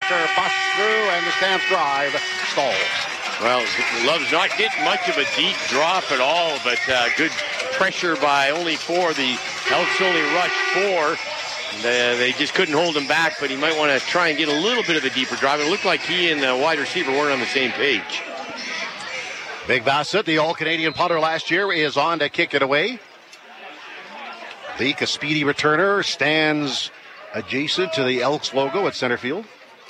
Walker busts through, and the Stamps drive stalls. Well, Love's not getting much of a deep drop at all, but good pressure by only 4. The Elks only rushed 4. They just couldn't hold him back, but he might want to try and get a little bit of a deeper drive. It looked like he and the wide receiver weren't on the same page. Big Bassett, the All-Canadian punter last year, is on to kick it away. Leak, a speedy returner, stands adjacent to the Elks logo at center field.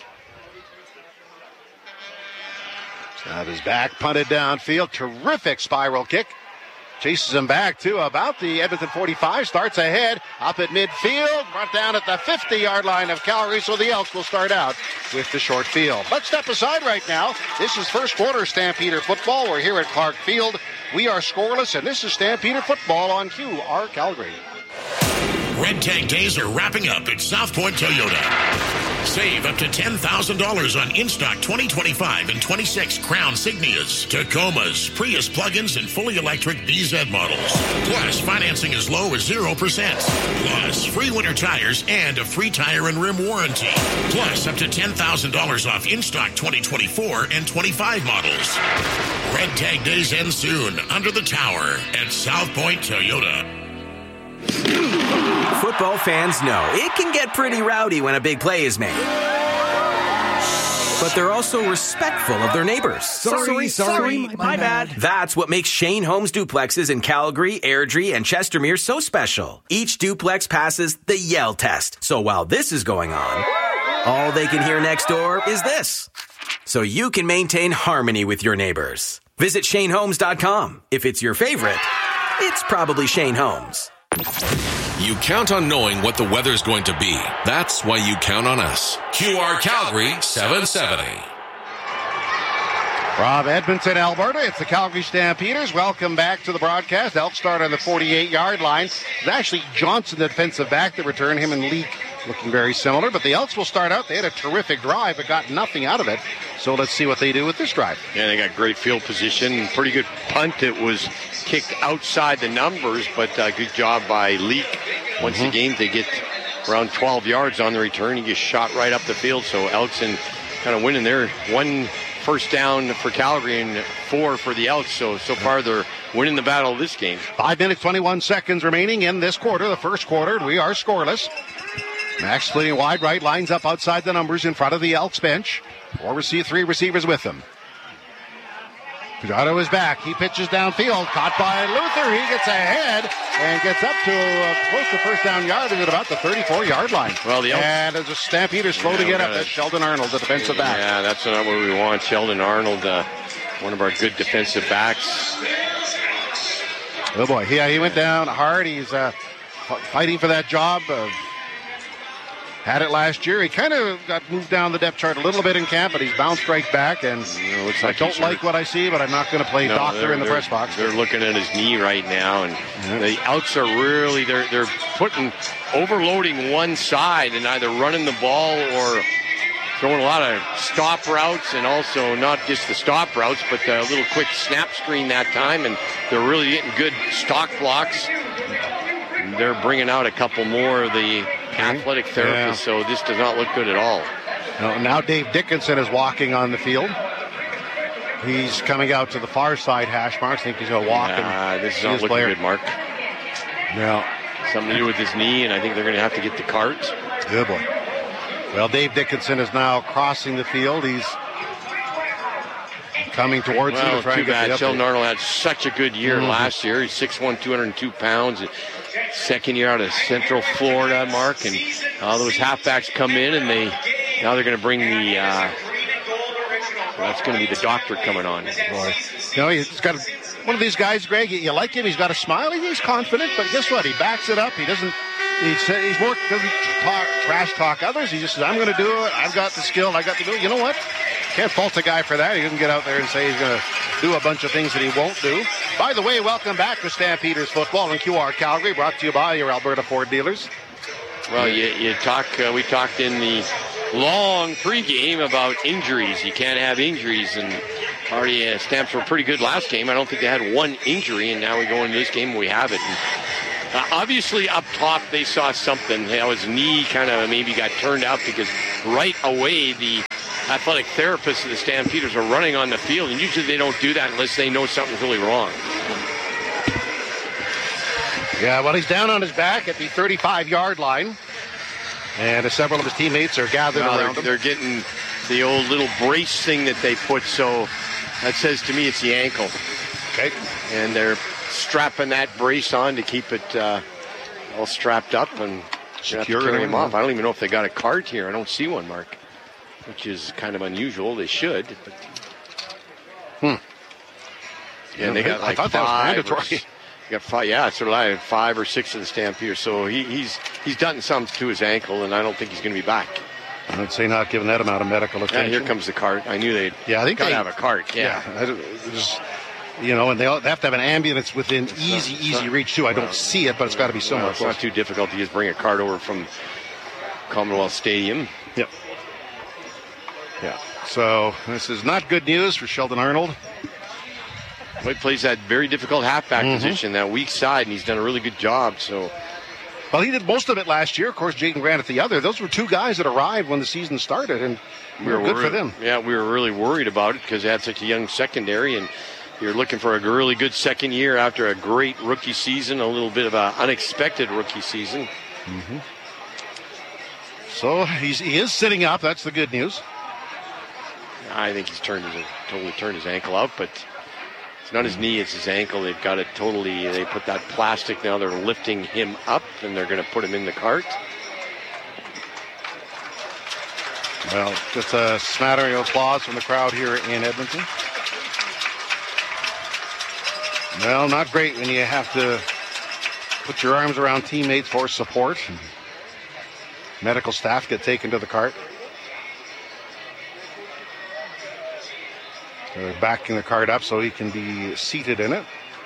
Snap is back, punted downfield. Terrific spiral kick. Chases him back to about the Edmonton 45. Starts ahead, up at midfield. Brought down at the 50-yard line of Calgary, so the Elks will start out with the short field. Let's step aside right now. This is first quarter Stampeder football. We're here at Clark Field. We are scoreless, and this is Stampeder football on QR Calgary. Red Tag Days are wrapping up at South Point Toyota. Save up to $10,000 on in-stock 2025 and 26 Crown Signias, Tacomas, Prius plug-ins, and fully electric BZ models. Plus, financing as low as 0%. Plus, free winter tires and a free tire and rim warranty. Plus, up to $10,000 off in-stock 2024 and 25 models. Red Tag Days end soon under the tower at South Point Toyota. Football fans know it can get pretty rowdy when a big play is made. But they're also respectful of their neighbors. Sorry, my bad. That's what makes Shane Homes duplexes in Calgary, Airdrie, and Chestermere so special. Each duplex passes the Yell test. So while this is going on, all they can hear next door is this. So you can maintain harmony with your neighbors. Visit ShaneHomes.com. If it's your favorite, it's probably Shane Homes. You count on knowing what the weather's going to be. That's why you count on us. QR Calgary 770. From Edmonton, Alberta, it's the Calgary Stampeders. Welcome back to the broadcast. Elks start on the 48-yard line. It's actually Johnson, the defensive back, that returned. Him and Leak looking very similar. But the Elks will start out. They had a terrific drive, but got nothing out of it. So let's see what they do with this drive. Yeah, they got great field position. Pretty good punt. It was kicked outside the numbers, but good job by Leak. Once again, they get around 12 yards on the return. He gets shot right up the field. So Elks kind of winning there. 1 first down for Calgary and 4 for the Elks. So far they're winning the battle of this game. 5 minutes, 21 seconds remaining in this quarter, the first quarter. We are scoreless. Max splitting wide right, lines up outside the numbers in front of the Elks bench. 3 receivers with him. Pujado is back. He pitches downfield. Caught by Luther. He gets ahead and gets up to close to first down yard at about the 34-yard line. Well, the Elks, and as a Stampeder slow to get up, that's Sheldon Arnold, the defensive back. Yeah, that's not what we want. Sheldon Arnold, one of our good defensive backs. Oh, boy. Yeah, he went down hard. He's fighting for that job. Had it last year. He kind of got moved down the depth chart a little bit in camp, but he's bounced right back. And I don't like what I see, but I'm not going to play doctor in the press box. They're looking at his knee right now, and the Elks are really they're overloading one side and either running the ball or throwing a lot of stop routes, and also not just the stop routes, but a little quick snap screen that time, and they're really getting good stock blocks. They're bringing out a couple more of the athletic therapists, so this does not look good at all. Now Dave Dickinson is walking on the field. He's coming out to the far side hash marks. I think he's going to walk. This is not looking good, Mark. No. Something to do with his knee, and I think they're going to have to get the cart. Good boy. Well, Dave Dickinson is now crossing the field. He's coming towards him to try and get the Sheldon Arnold had such a good year last year. He's 6'1", 202 pounds. Second year out of Central Florida, Mark, and those halfbacks come in, and now they're going to bring the that's going to be the doctor coming on. Boy. He's got one of these guys, Greg. You like him. He's got a smile. He's confident, but guess what? He backs it up. He doesn't. He's more doesn't trash talk others. He just says, "I'm going to do it. I've got the skill. I got to do it." You know what? Can't fault a guy for that. He doesn't get out there and say he's going to do a bunch of things that he won't do. By the way, welcome back to Stampeders Football and QR Calgary, brought to you by your Alberta Ford dealers. Well, we talked in the long pregame about injuries. You can't have injuries, and already Stamps were pretty good last game. I don't think they had one injury, and now we go into this game and we have it. And Obviously, up top, they saw something. His knee kind of maybe got turned out because right away the athletic therapists of the Stampeders are running on the field, and usually they don't do that unless they know something's really wrong. Yeah, well, he's down on his back at the 35-yard line, and several of his teammates are gathered around him. They're getting the old little brace thing that they put, so that says to me it's the ankle. Okay. And they're strapping that brace on to keep it all strapped up and secure, carry him off. I don't even know if they got a cart here. I don't see one, Mark, which is kind of unusual. They should. But... Yeah, they got like 5. That was mandatory. Got 5, yeah, sort of like 5 or 6 of the Stampeders. So he's done something to his ankle, and I don't think he's going to be back. I'd say not giving that amount of medical attention. Yeah, here comes the cart. I knew they'd have a cart. Yeah. And they have to have an ambulance within easy reach, too. I don't see it, but it's got to be somewhere close. It's not too difficult to just bring a cart over from Commonwealth Stadium. Yep. Yeah. So this is not good news for Sheldon Arnold. He plays that very difficult halfback position, that weak side, and he's done a really good job. So, well, he did most of it last year. Of course, Jaden Grant at the other. Those were 2 guys that arrived when the season started, and we were good for them. Yeah, we were really worried about it because they had such a young secondary, and you're looking for a really good second year after a great rookie season, a little bit of an unexpected rookie season. Mm-hmm. So he is sitting up. That's the good news. I think he's totally turned his ankle out, but it's not his knee, it's his ankle. They've got it totally, they put that plastic now, they're lifting him up, and they're going to put him in the cart. Well, just a smattering of applause from the crowd here in Edmonton. Well, not great when you have to put your arms around teammates for support. Medical staff get taken to the cart. They're backing the cart up so he can be seated in it.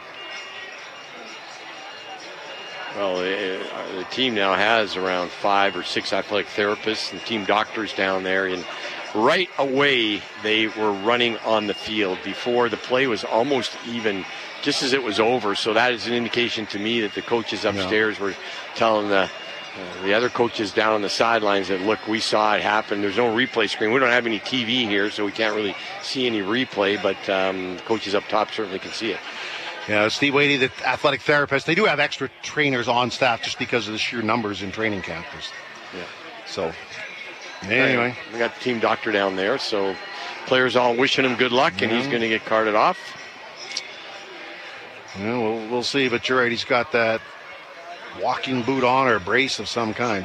Well, the team now has around 5 or 6 athletic therapists and team doctors down there, and right away they were running on the field before the play was almost even, just as it was over. So that is an indication to me that the coaches upstairs were telling the other coaches down on the sidelines that, look, we saw it happen. There's no replay screen. We don't have any TV here, so we can't really see any replay, but coaches up top certainly can see it. Yeah, Steve Wadey, the athletic therapist, they do have extra trainers on staff just because of the sheer numbers in training camp. Yeah. So, anyway. We got the team doctor down there, so players all wishing him good luck, and he's going to get carted off. Yeah, we'll see, but you're right, he's got that walking boot on or a brace of some kind.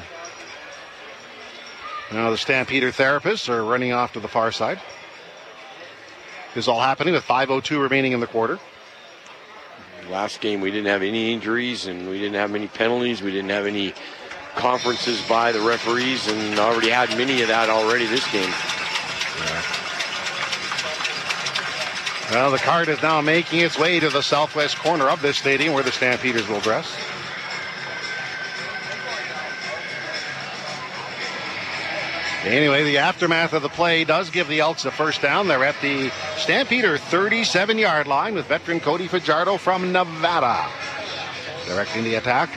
Now the Stampeder therapists are running off to the far side. This is all happening with 5:02 remaining in the quarter. Last game we didn't have any injuries and we didn't have many penalties. We didn't have any conferences by the referees, and already had many of that already this game. Yeah. Well, the cart is now making its way to the southwest corner of this stadium where the Stampeders will dress. Anyway, the aftermath of the play does give the Elks a first down. They're at the Stampeder 37-yard line with veteran Cody Fajardo from Nevada directing the attack.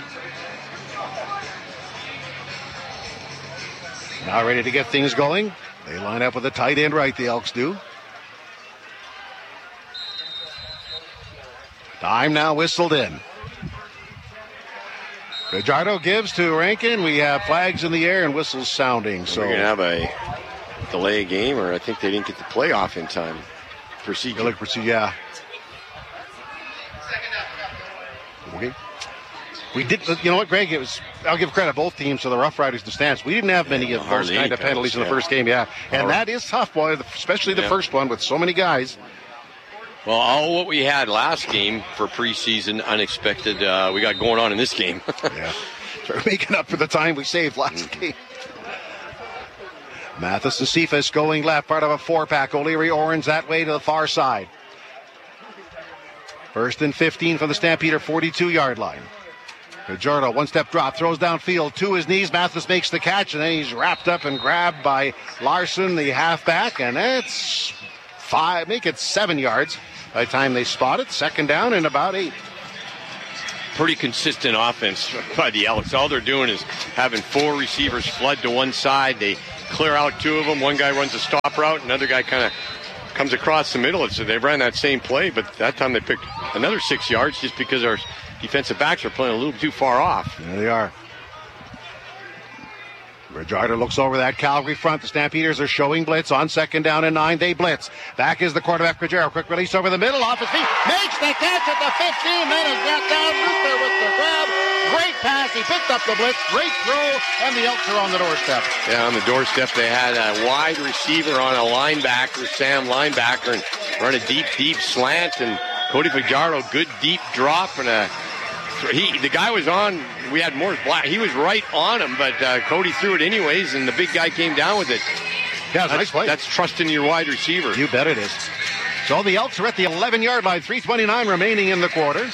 Now ready to get things going. They line up with a tight end right, the Elks do. Time now whistled in. Fajardo gives to Rankin. We have flags in the air and whistles sounding. So we're going to have a delay game, or I think they didn't get the play off in time. Procedure. Yeah. Okay. We did, you know what, Greg? I'll give credit to both teams, to the Rough Riders, the Stamps. We didn't have many of those kind of penalties in the first game, and that is tough, boy, especially the first one with so many guys. Well, all what we had last game for preseason, unexpected, we got going on in this game. Yeah. So we're making up for the time we saved last game. Mathis and Cephas going left, part of a 4-pack. O'Leary Orange that way to the far side. First and 15 from the Stampeder 42-yard line. Fajardo, one-step drop, throws downfield to his knees. Mathis makes the catch, and then he's wrapped up and grabbed by Larson, the halfback, and that's 7 yards by the time they spot it. Second down and about 8. pretty consistent offense by the Elks. All they're doing is having 4 receivers flood to one side. They clear out 2 of them. One guy runs a stop route. Another guy kind of comes across the middle. So they ran that same play, but that time they picked another 6 yards just because our defensive backs are playing a little too far off. There they are. Fajardo looks over that Calgary front. The Stampeders are showing blitz on 2nd down and 9. They blitz. Back is the quarterback, Fajardo. Quick release over the middle, off his feet. Makes the catch at the 15. Then is got down. Luther with the grab. Great pass. He picked up the blitz. Great throw. And the Elks are on the doorstep. Yeah, on the doorstep, they had a wide receiver on a linebacker, Sam linebacker, and run a deep slant. And Cody Fajardo, good deep drop and the guy was on. We had Morris Black. He was right on him, but Cody threw it anyways, and the big guy came down with it. Yeah, nice play. That's trusting your wide receiver. You bet it is. So the Elks are at the 11-yard line. 3:29 remaining in the quarter.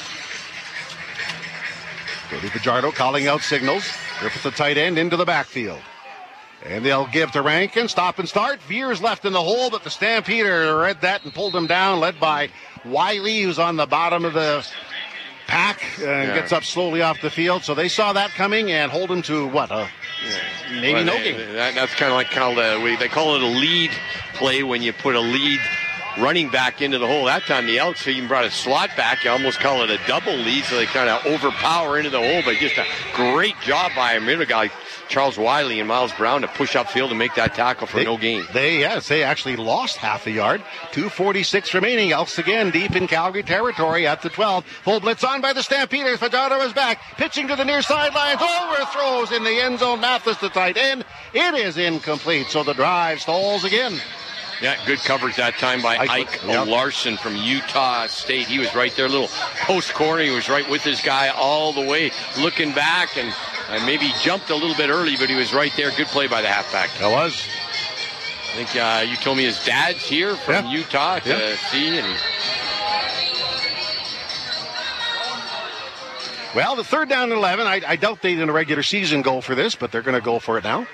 Cody Fajardo calling out signals. Griffith, the tight end, into the backfield. And they'll give to Rankin. Stop and start. Veers left in the hole, but the Stampeder read that and pulled him down, led by Wiley, who's on the bottom of the pack and gets up slowly off the field. So they saw that coming and hold him to what? Maybe no game. That's kind of like they call it a lead play when you put a lead running back into the hole. That time the Elks even brought a slot back. You almost call it a double lead, so they kind of overpower into the hole. But just a great job by a middle guy, Charles Wiley and Miles Brown, to push upfield and make that tackle for no gain. They actually lost half a yard. 2:46 remaining. Elks again deep in Calgary territory at the 12. Full blitz on by the Stampeders. Fajardo is back. Pitching to the near sidelines. Overthrows in the end zone. Mathis, the tight end. It is incomplete. So the drive stalls again. Yeah, good coverage that time by Ike Larson from Utah State. He was right there, little post corner. He was right with his guy all the way, looking back, and maybe jumped a little bit early, but he was right there. Good play by the halfback. That was. I think you told me his dad's here from Utah to see. And well, the 3rd down and 11. I doubt they in a regular season go for this, but they're going to go for it now.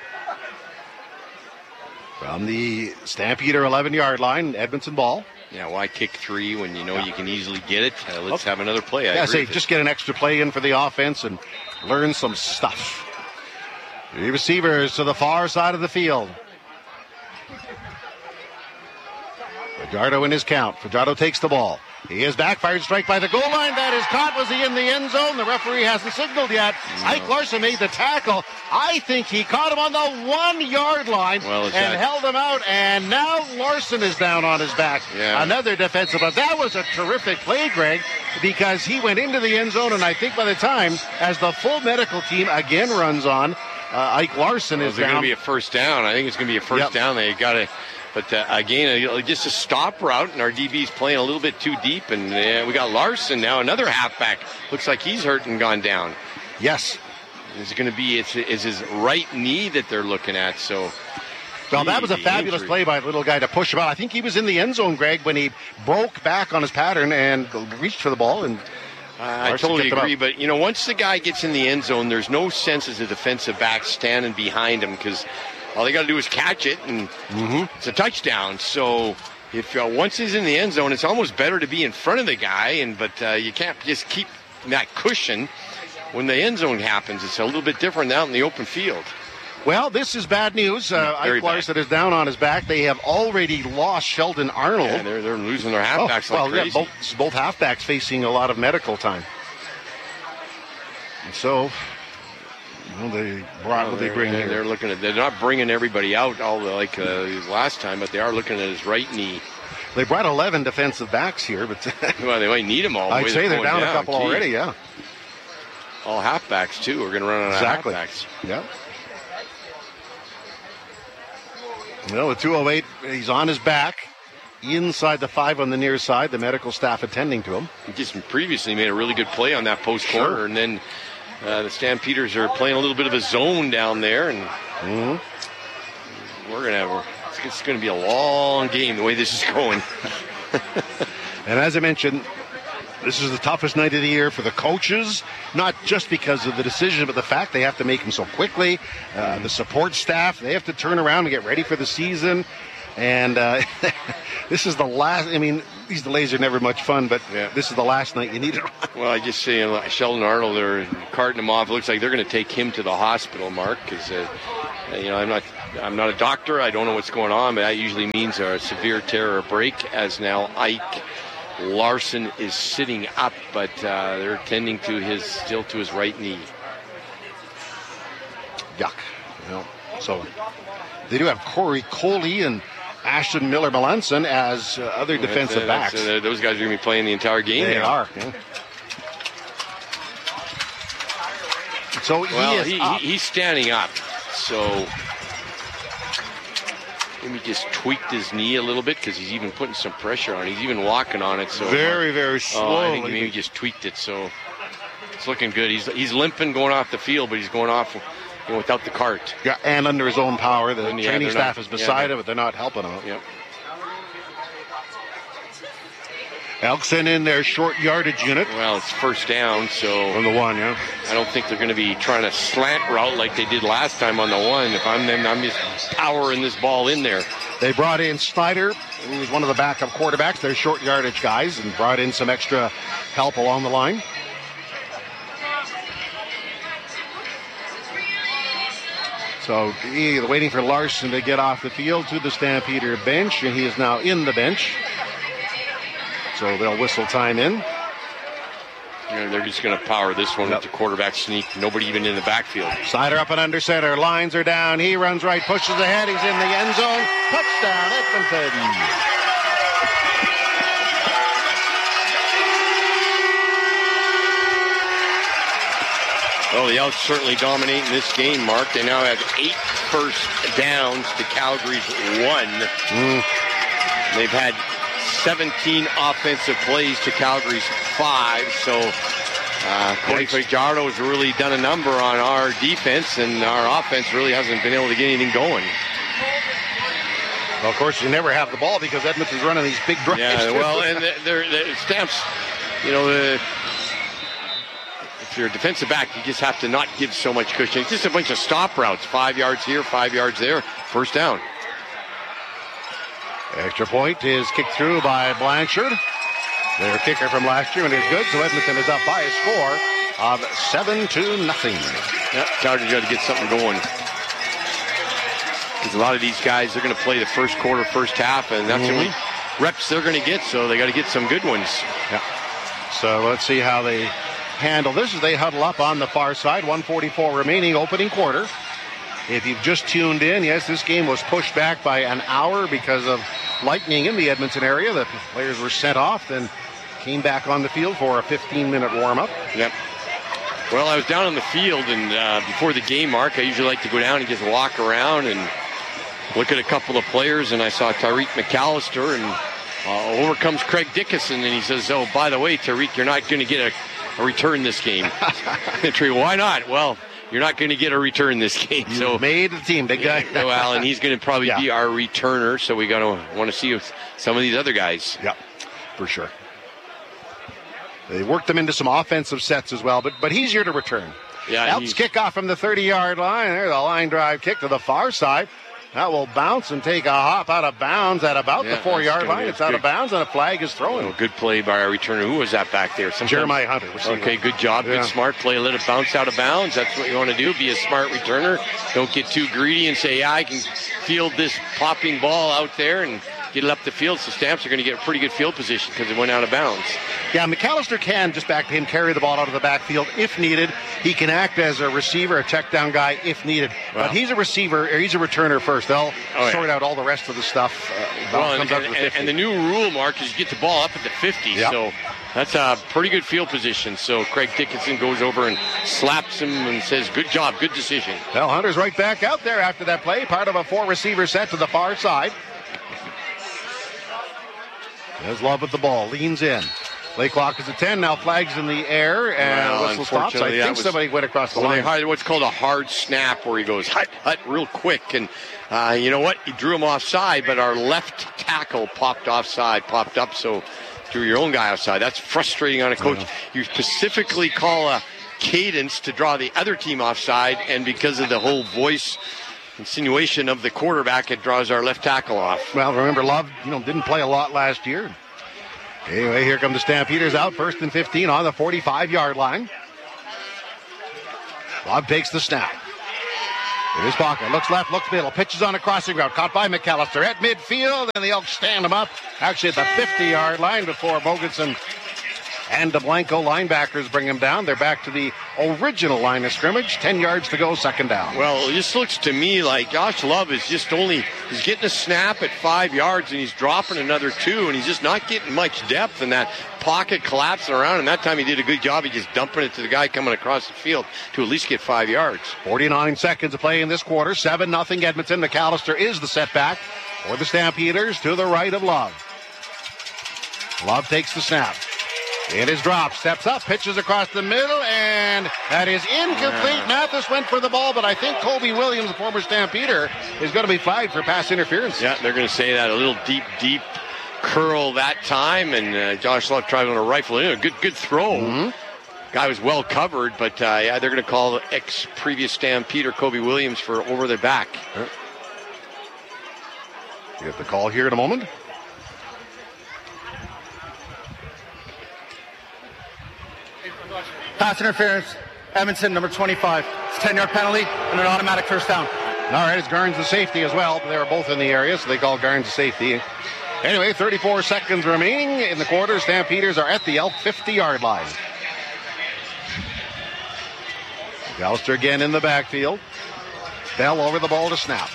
From the Stampeder 11-yard line, Edmonton ball. Yeah, why kick 3 when you know you can easily get it? Let's have another play. Just get an extra play in for the offense and learn some stuff. The receivers to the far side of the field. Fajardo in his count. Fajardo takes the ball. He is back, fired strike by the goal line. That is caught. Was he in the end zone? The referee hasn't signaled yet. No. Ike Larson made the tackle. I think he caught him on the 1-yard line and held him out. And now Larson is down on his back. Yeah. Another defensive. But that was a terrific play, Greg, because he went into the end zone. And I think by the time, as the full medical team again runs on, Ike Larson is down. It's going to be a first down. I think it's going to be a first down. They got to. But again, just a stop route, and our DB's playing a little bit too deep. And we got Larson now, another halfback. Looks like he's hurt and gone down. Yes. It's going to be it's his right knee that they're looking at. So, well, that was a fabulous play by a little guy to push him out. I think he was in the end zone, Greg, when he broke back on his pattern and reached for the ball. And I totally agree. But once the guy gets in the end zone, there's no sense as a defensive back standing behind him because all they got to do is catch it, and it's a touchdown. So if once he's in the end zone, it's almost better to be in front of the guy. But you can't just keep that cushion when the end zone happens. It's a little bit different out in the open field. Well, this is bad news. Ike Larson is down on his back. They have already lost Sheldon Arnold. Yeah, they're losing their halfbacks like crazy. Yeah, both halfbacks facing a lot of medical time. And so. They bring here. They're looking at. They're not bringing everybody out like last time, but they are looking at his right knee. They brought 11 defensive backs here, but well, they might need them all. I'd say they're down a couple already. Yeah, all halfbacks too. We're going to run out of halfbacks. Yeah. The 208. He's on his back. Inside the 5 on the near side. The medical staff attending to him. He just previously made a really good play on that post corner, and then. The Stampeders are playing a little bit of a zone down there, and it's going to be a long game the way this is going. And as I mentioned, this is the toughest night of the year for the coaches, not just because of the decision, but the fact they have to make them so quickly. The support staff, they have to turn around and get ready for the season. And this is the last. I mean, these delays are never much fun, but this is the last night you need it. Well, I just say Sheldon Arnold, they're carting him off. It looks like they're going to take him to the hospital, Mark, because I'm not a doctor. I don't know what's going on, but that usually means a severe tear or break. As now Ike Larson is sitting up, but they're tending to his right knee. Yuck. So they do have Corey Coley and Ashton Miller-Melanson as other defensive backs. Those guys are going to be playing the entire game. They are. Yeah. So he's standing up. So maybe just tweaked his knee a little bit because he's even putting some pressure on it. He's even walking on it. So very, very slowly. I think maybe just tweaked it. So it's looking good. He's limping going off the field, but he's going off without the cart. Yeah, and under his own power. The training staff is beside him, but they're not helping him. Yep. Elkson in their short yardage unit. Well, it's first down, so from the 1, yeah. I don't think they're going to be trying to slant route like they did last time on the 1. If I'm them, I'm just powering this ball in there. They brought in Snyder, who was one of the backup quarterbacks, their short yardage guys, and brought in some extra help along the line. So waiting for Larson to get off the field to the Stampeder bench, and he is now in the bench. So they'll whistle time in. They're just going to power this one with the quarterback sneak. Nobody even in the backfield. Slider up and under center. Lines are down. He runs right, pushes ahead. He's in the end zone. Touchdown, Edmonton. Well, the Elks certainly dominating this game, Mark. They now have 8 first downs to Calgary's 1. They've had 17 offensive plays to Calgary's 5. So Cody Fajardo has really done a number on our defense, and our offense really hasn't been able to get anything going. Well, of course, you never have the ball because Edmonton's running these big drives. Yeah, well, and the Stamps, if you're a defensive back, you just have to not give so much cushion. It's just a bunch of stop routes, 5 yards here, 5 yards there, first down. Extra point is kicked through by Blanchard. Their kicker from last year, and is good, so Edmonton is up by a score of 7-0. Yep, Calgary's got to get something going. Because a lot of these guys, they're going to play the first quarter, first half, and that's the only reps they're going to get, so they got to get some good ones. Yeah. So let's see how they handle this as they huddle up on the far side. 1:44 remaining, opening quarter. If you've just tuned in, yes, this game was pushed back by an hour because of lightning in the Edmonton area. The players were sent off, then came back on the field for a 15-minute warm-up. Yep. Well, I was down on the field, and before the game, Mark, I usually like to go down and just walk around and look at a couple of players, and I saw Tariq McAllister, and over comes Craig Dickinson, and he says, "Oh, by the way, Tariq, you're not going to get a return this game." Why not? Well, you're not going to get a return this game. So made the team, big guy. Well, and he's going to probably be our returner, so we want to see some of these other guys. Yeah, for sure. They worked them into some offensive sets as well, but he's here to return. Yeah, Elks kickoff from the 30-yard line. There's a line drive kick to the far side. That will bounce and take a hop out of bounds at about the 4-yard line. It's out of bounds, and a flag is thrown. Good play by our returner. Who was that back there? Jeremiah Hunter. Okay, good job. Good smart play. Let it bounce out of bounds. That's what you want to do. Be a smart returner. Don't get too greedy and say, I can field this popping ball out there and get it up the field. So Stamps are going to get a pretty good field position because it went out of bounds. Yeah, McAllister can, just back to him, carry the ball out of the backfield if needed. He can act as a receiver, a check down guy if needed. Well, but he's a receiver, or he's a returner first. They'll sort out all the rest of the stuff. And the new rule, Mark, is you get the ball up at the 50. Yep. So that's a pretty good field position. So Craig Dickinson goes over and slaps him and says, good job, good decision. Well, Hunter's right back out there after that play, part of a 4-receiver set to the far side. There's Love with the ball, leans in. Play clock is at 10, now flags in the air, and whistle stops. I think somebody went across the line. What's called a hard snap, where he goes hut real quick, and you know what? He drew him offside, but our left tackle popped up, so drew your own guy offside. That's frustrating on a coach. Yeah. You specifically call a cadence to draw the other team offside, and because of the whole voice insinuation of the quarterback, it draws our left tackle off. Well, remember, Love, didn't play a lot last year. Anyway, here come the Stampeders out, 1st and 15 on the 45-yard line. Love takes the snap. In his pocket, looks left, looks middle, pitches on a crossing route, caught by McAllister at midfield, and the Elks stand him up, actually at the 50-yard line before Bogensen and DeBlanco linebackers bring him down. They're back to the original line of scrimmage. 10 yards to go, second down. Well, it just looks to me like Josh Love is he's getting a snap at 5 yards and he's dropping another 2, and he's just not getting much depth in that pocket, collapsing around. And that time he did a good job. He just dumping it to the guy coming across the field to at least get 5 yards. 49 seconds to play in this quarter. 7-0 Edmonton. McAllister is the setback for the Stampeders to the right of Love. Love takes the snap. In his drop, steps up, pitches across the middle, and that is incomplete. Mathis went for the ball, but I think Kobe Williams, the former Stampeder, is going to be flagged for pass interference. Yeah, they're going to say that. A little deep curl that time, and Josh Love tried on a rifle in. A good throw. Mm-hmm. Guy was well covered, but they're going to call previous Stampeder Kobe Williams for over the back. You get the call here in a moment. Pass interference, Edmonton, number 25. It's a 10-yard penalty and an automatic first down. All right, it's Garnes the safety as well. They were both in the area, so they call Garnes the safety. Anyway, 34 seconds remaining in the quarter. Stampeders are at the Elk 50-yard line. McAllister again in the backfield. Bell over the ball to snap.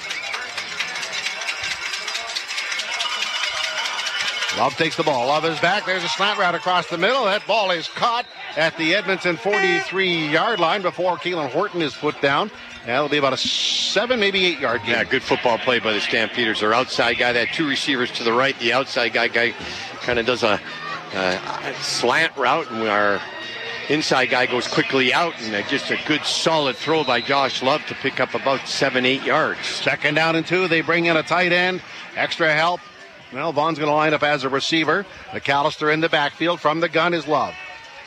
Love takes the ball. Love is back. There's a slant route across the middle. That ball is caught at the Edmonton 43-yard line before Keelan Horton is put down. That'll be about a 7, maybe 8-yard game. Yeah, good football play by the Stampeders. Their outside guy, they had 2 receivers to the right. The outside guy kind of does a slant route, and our inside guy goes quickly out, and just a good solid throw by Josh Love to pick up about 7-8 yards. Second down and 2. They bring in a tight end. Extra help. Well, Vaughn's going to line up as a receiver. McAllister in the backfield. From the gun is Love.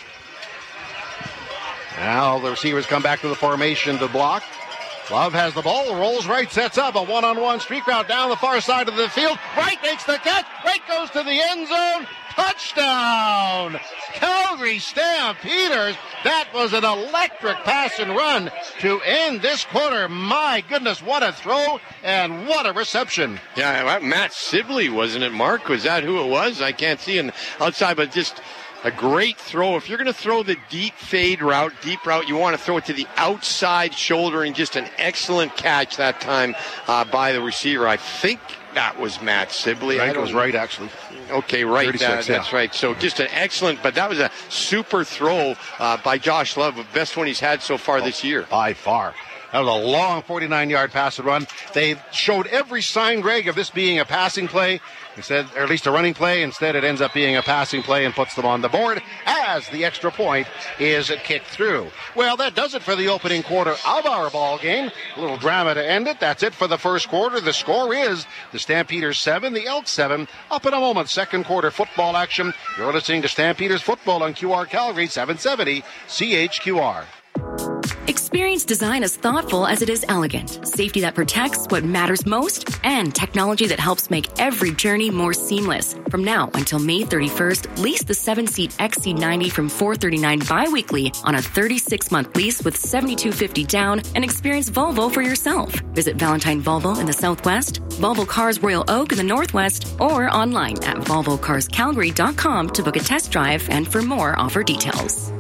Now the receivers come back to the formation to block. Love has the ball, rolls right, sets up a one-on-one streak route down the far side of the field. Right makes the catch. Right goes to the end zone. Touchdown! Calgary Stampeders. That was an electric pass and run to end this quarter. My goodness, what a throw and what a reception. Yeah, Matt Sibley, wasn't it, Mark? Was that who it was? I can't see on the outside, but just a great throw. If you're going to throw the deep route, you want to throw it to the outside shoulder, and just an excellent catch that time by the receiver. I think that was Matt Sibley. I think it was right, actually. Okay, right. That's right. So just an excellent, but that was a super throw by Josh Love, the best one he's had so far this year. By far. That was a long 49-yard pass and run. They showed every sign, Greg, of this being a passing play, instead, or at least a running play. Instead, it ends up being a passing play and puts them on the board as the extra point is kicked through. Well, that does it for the opening quarter of our ball game. A little drama to end it. That's it for the first quarter. The score is the Stampeders 7, the Elks 7. Up in a moment, second quarter football action. You're listening to Stampeders Football on QR Calgary 770 CHQR. Experience design as thoughtful as it is elegant, safety that protects what matters most, and technology that helps make every journey more seamless. From now until May 31st, lease the 7-seat XC90 from $439 bi-weekly on a 36-month lease with $7,250 down, and experience Volvo for yourself. Visit Valentine Volvo in the Southwest, Volvo Cars Royal Oak in the Northwest, or online at VolvoCarsCalgary.com to book a test drive and for more offer details.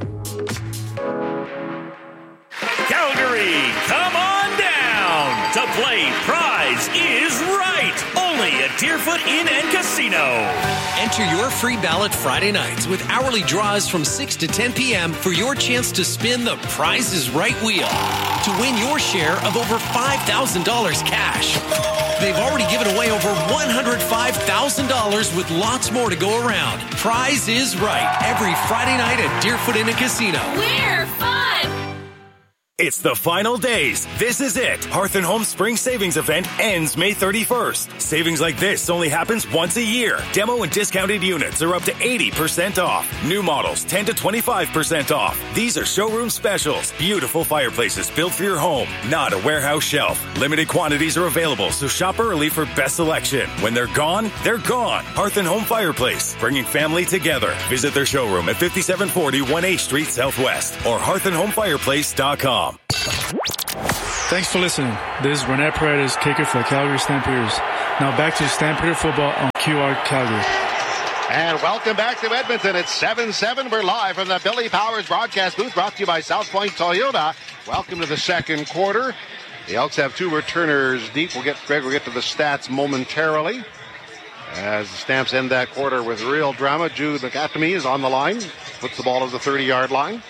Calgary, come on down to play Prize is Right, only at Deerfoot Inn and Casino. Enter your free ballot Friday nights with hourly draws from 6 to 10 p.m. for your chance to spin the Prize is Right wheel to win your share of over $5,000 cash. They've already given away over $105,000 with lots more to go around. Prize is Right every Friday night at Deerfoot Inn and Casino. We're fun! It's the final days. This is it. Hearth & Home Spring Savings Event ends May 31st. Savings like this only happens once a year. Demo and discounted units are up to 80% off. New models 10 to 25% off. These are showroom specials. Beautiful fireplaces built for your home, not a warehouse shelf. Limited quantities are available, so shop early for best selection. When they're gone, they're gone. Hearth & Home Fireplace, bringing family together. Visit their showroom at 5740 1H Street Southwest or hearthandhomefireplace.com. Thanks for listening. This is Rene Paredes, kicker for the Calgary Stampeders. Now back to Stampeder football on QR Calgary. And welcome back to Edmonton. It's 7-7. We're live from the Billy Powers broadcast booth, brought to you by South Point Toyota. Welcome to the second quarter. The Elks have 2 returners deep. Greg will get to the stats momentarily. As the Stamps end that quarter with real drama, Jude McAtamy is on the line. Puts the ball to the 30-yard line.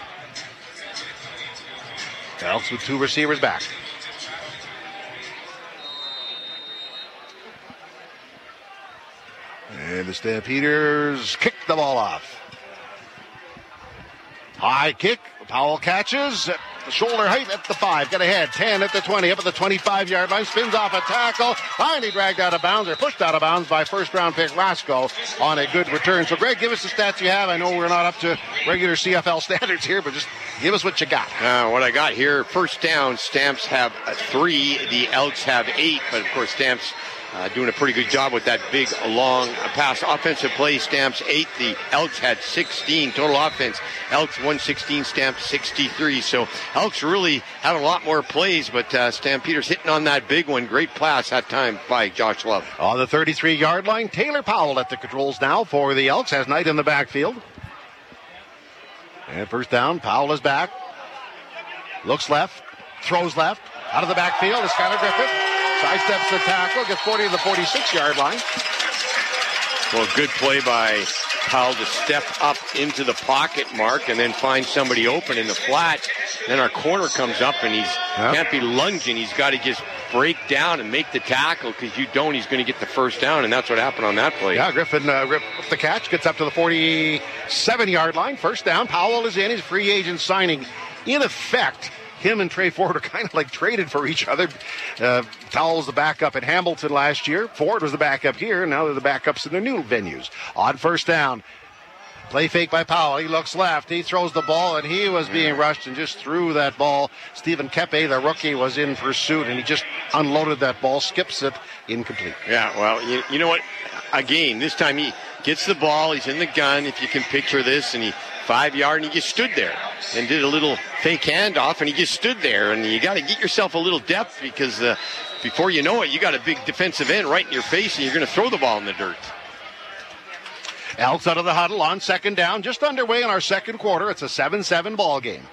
Elks with 2 receivers back. And the Stampeders kick the ball off. High kick. Powell catches at the shoulder height at the 5. Get ahead. 10 at the 20. Up at the 25-yard line. Spins off a tackle. Finally dragged out of bounds or pushed out of bounds by first-round pick Rasko on a good return. So, Greg, give us the stats you have. I know we're not up to regular CFL standards here, but just give us what you got. What I got here, first down, Stamps have 3. The Elks have 8. But, of course, Stamps doing a pretty good job with that big, long pass. Offensive play, Stamps 8. The Elks had 16 total offense. Elks 116, Stamps 63. So Elks really have a lot more plays, but Stampeders hitting on that big one. Great pass that time by Josh Love. On the 33-yard line, Taylor Powell at the controls now for the Elks. Has Knight in the backfield. And first down, Powell is back. Looks left. Throws left. Out of the backfield is Skylar Griffith. Sidesteps the tackle, gets 40 to the 46-yard line. Well, good play by Powell to step up into the pocket, Mark, and then find somebody open in the flat. Then our corner comes up, and can't be lunging. He's got to just break down and make the tackle, because he's going to get the first down, and that's what happened on that play. Yeah, Griffin ripped the catch, gets up to the 47-yard line. First down, Powell is in. He's free agent signing. In effect, him and Trey Ford are kind of like traded for each other. Powell's the backup at Hamilton last year. Ford was the backup here, and now they're the backups in their new venues. On first down, play fake by Powell. He looks left. He throws the ball, and he was being rushed and just threw that ball. Stephen Kepe, the rookie, was in pursuit, and he just unloaded that ball, skips it, incomplete. Yeah, well, you know what? Again, this time he gets the ball. He's in the gun, if you can picture this, and he 5-yard, and he just stood there and did a little fake handoff, and he just stood there. And you got to get yourself a little depth, because before you know it, you got a big defensive end right in your face, and you're going to throw the ball in the dirt. Elks out of the huddle on second down, just underway in our second quarter. It's a 7-7 ball game.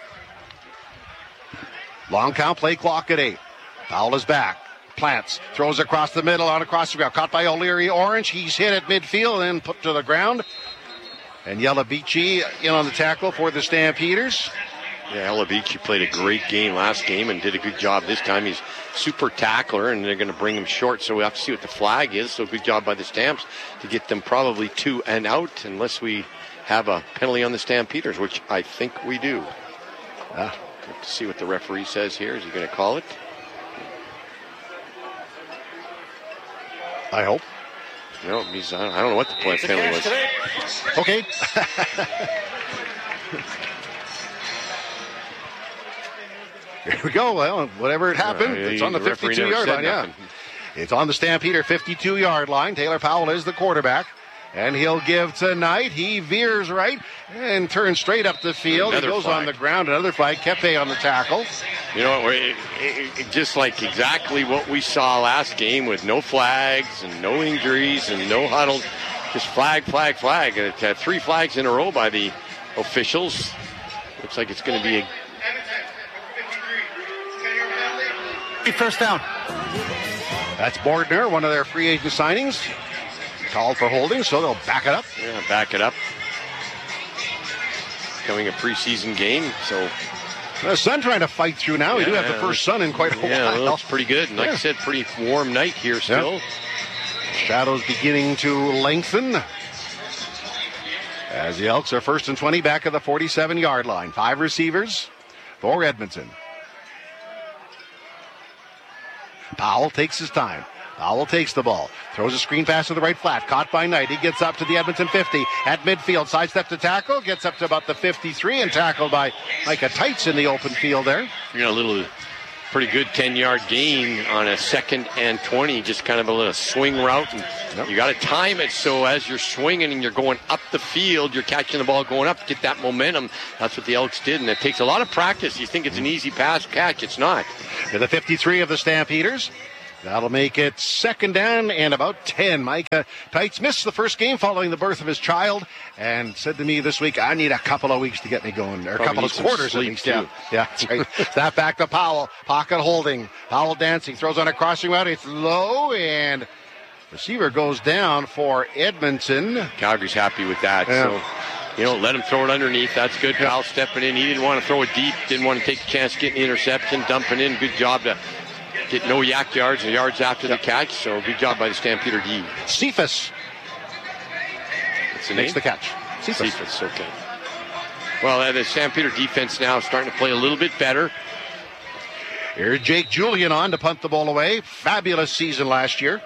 Long count, play clock at 8. Powell is back. Plants, throws across the middle, on across the ground. Caught by O'Leary Orange. He's hit at midfield and put to the ground. And Yelabici in on the tackle for the Stampeders. Yeah, Yelabici played a great game last game and did a good job this time. He's super tackler, and they're going to bring him short, so we have to see what the flag is. So good job by the Stamps to get them probably 2 and out, unless we have a penalty on the Stampeders, which I think we do. Let's see what the referee says here. Is he going to call it? I hope. No, I don't know what the penalty was. Okay. Here we go. Well, whatever it happened, it's on the 52-yard line. Yeah, it's on the Stampeder 52-yard line. Taylor Powell is the quarterback, and he'll give to Knight. He veers right and turns straight up the field. He goes on the ground. Another flag. Kepe on the tackle. You know what? Just like exactly what we saw last game, with no flags and no injuries and no huddles. Just flag. And it's had 3 flags in a row by the officials. Looks like it's going to be a first down. That's Bordner, one of their free agent signings. Called for holding, so they'll back it up. Yeah, back it up. Becoming a preseason game, so. The sun trying to fight through now. We do have the first sun in quite a while. Yeah, it looks pretty good. And like I said, pretty warm night here still. Yeah. Shadows beginning to lengthen. As the Elks are 1st and 20 back at the 47-yard line. 5 receivers. for Edmonton. Powell takes his time. Powell takes the ball. Throws a screen pass to the right flat. Caught by Knight. He gets up to the Edmonton 50. At midfield. Sidestep to tackle. Gets up to about the 53 and tackled by Micah Tights in the open field there. You know, a little pretty good 10-yard gain on a 2nd and 20. Just kind of a little swing route. And you got to time it so as you're swinging and you're going up the field, you're catching the ball going up, get that momentum. That's what the Elks did. And it takes a lot of practice. You think it's an easy pass catch. It's not. To the 53 of the Stampeders. That'll make it 2nd down and about 10. Micah Tights missed the first game following the birth of his child and said to me this week, I need a couple of weeks to get me going, or a couple of quarters at least. Yeah, that's right. Snap back to Powell. Pocket holding. Powell dancing. Throws on a crossing route. It's low, and receiver goes down for Edmonton. Calgary's happy with that. Yeah. So, let him throw it underneath. That's good. Powell stepping in. He didn't want to throw it deep. Didn't want to take the chance of getting the interception. Dumping in. Good job to get no yak yards and yards after the catch, so good job by the Stampeder D. Cephas. What's the name? Makes the catch. Cephas, okay. Well, the Stampeder defense now starting to play a little bit better. Here's Jake Julian on to punt the ball away. Fabulous season last year.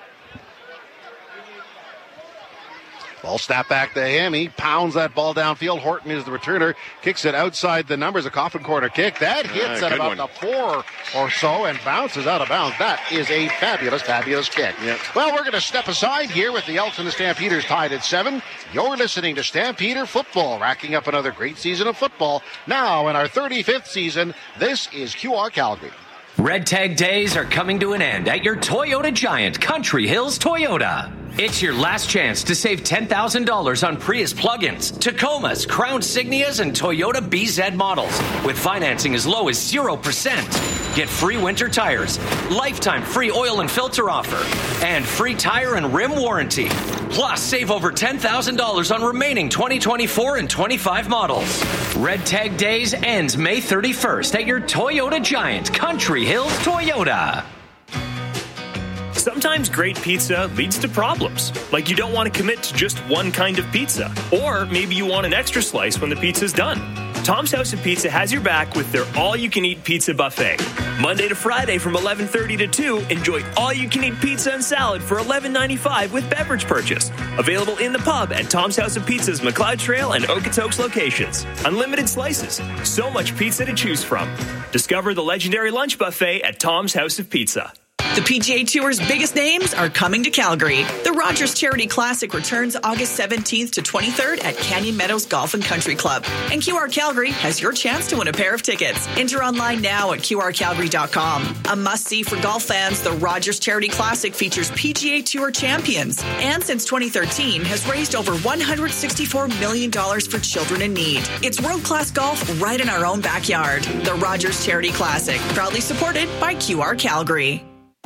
Ball snap back to him. He pounds that ball downfield. Horton is the returner. Kicks it outside the numbers. A coffin corner kick. That hits at about the 4 or so and bounces out of bounds. That is a fabulous, fabulous kick. Yep. Well, we're going to step aside here with the Elks and the Stampeders tied at 7. You're listening to Stampeder Football, racking up another great season of football. Now in our 35th season, this is QR Calgary. Red Tag Days are coming to an end at your Toyota Giant, Country Hills Toyota. It's your last chance to save $10,000 on Prius plug-ins, Tacomas, Crown Signias, and Toyota BZ models with financing as low as 0%. Get free winter tires, lifetime free oil and filter offer, and free tire and rim warranty. Plus, save over $10,000 on remaining 2024 and 25 models. Red Tag Days ends May 31st at your Toyota Giant, Country Hills Toyota. Sometimes great pizza leads to problems, like you don't want to commit to just one kind of pizza, or maybe you want an extra slice when the pizza's done. Tom's House of Pizza has your back with their all-you-can-eat pizza buffet. Monday to Friday from 11:30 to 2, enjoy all-you-can-eat pizza and salad for $11.95 with beverage purchase. Available in the pub at Tom's House of Pizza's McLeod Trail and Okotoks locations. Unlimited slices, so much pizza to choose from. Discover the legendary lunch buffet at Tom's House of Pizza. The PGA Tour's biggest names are coming to Calgary. The Rogers Charity Classic returns August 17th to 23rd at Canyon Meadows Golf and Country Club. And QR Calgary has your chance to win a pair of tickets. Enter online now at QRCalgary.com. A must-see for golf fans, the Rogers Charity Classic features PGA Tour champions. And since 2013, has raised over $164 million for children in need. It's world-class golf right in our own backyard. The Rogers Charity Classic, proudly supported by QR Calgary.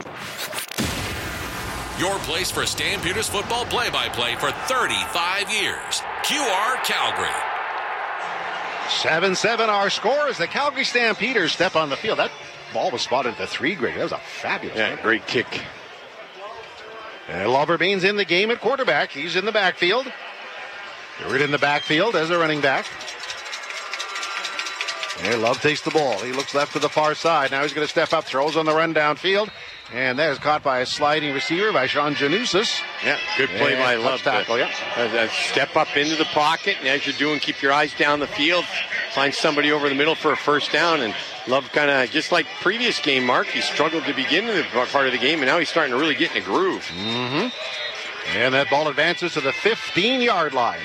Your place for Stampeders football play-by-play for 35 years. QR Calgary. 7-7 our score as the Calgary Stampeders step on the field. That ball was spotted at the 3 grade. That was a fabulous great kick. And Loverbane's in the game at quarterback. He's in the backfield. Stewart in the backfield as a running back. And Love takes the ball. He looks left to the far side. Now he's going to step up, throws on the run downfield. And that is caught by a sliding receiver by Sean Janusis. Yeah, good play by Love. Tackle, step up into the pocket, and as you're doing, keep your eyes down the field. Find somebody over the middle for a first down. And Love kind of, just like previous game, Mark, he struggled to begin the part of the game, and now he's starting to really get in a groove. Mm-hmm. And that ball advances to the 15-yard line.